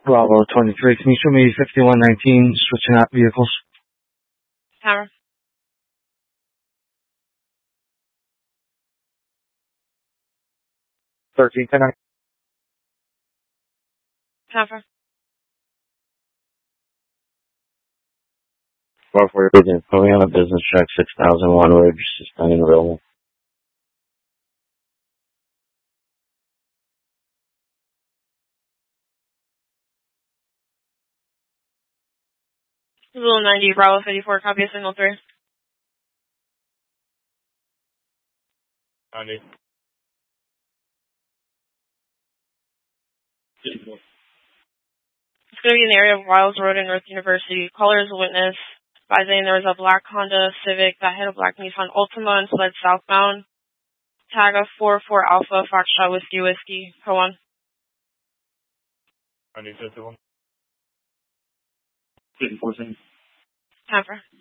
Bravo 23, can you show me 5119 switching out vehicles? Camera. 1310. Camera. Well, for your business, putting on a business check 6001, we're just standing available. Little 90, Bravo 54, copy of signal 3. 90. It's going to be in the area of Wiles Road and North University. Caller is a witness, advising there was a black Honda Civic that hit a black Nissan Altima and fled southbound. Tag of 44 Alpha Foxtrot Whiskey. Go on. 90, 51. 10 for.